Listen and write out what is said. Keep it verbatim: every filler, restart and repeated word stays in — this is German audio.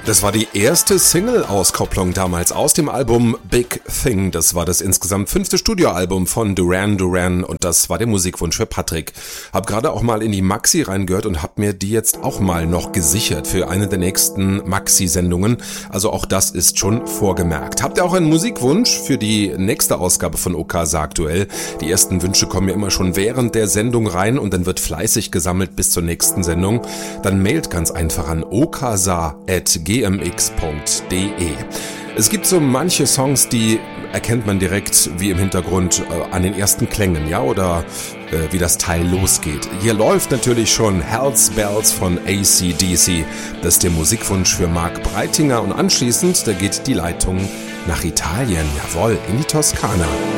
Das war die erste Single-Auskopplung damals aus dem Album Big Thing. Das war das insgesamt fünfte Studioalbum von Duran Duran und das war der Musikwunsch für Patrick. Hab gerade auch mal in die Maxi reingehört und hab mir die jetzt auch mal noch gesichert für eine der nächsten Maxi-Sendungen. Also auch das ist schon vorgemerkt. Habt ihr auch einen Musikwunsch für die nächste Ausgabe von Okasa aktuell? Die ersten Wünsche kommen ja immer schon während der Sendung rein und dann wird fleißig gesammelt bis zur nächsten Sendung. Dann mailt ganz einfach an okasa at g m x punkt d e. Es gibt so manche Songs, die erkennt man direkt wie im Hintergrund äh, an den ersten Klängen, ja, oder äh, wie das Teil losgeht. Hier läuft natürlich schon Hell's Bells von A C D C. Das ist der Musikwunsch für Marc Breitinger und anschließend, da geht die Leitung nach Italien, jawohl, in die Toskana.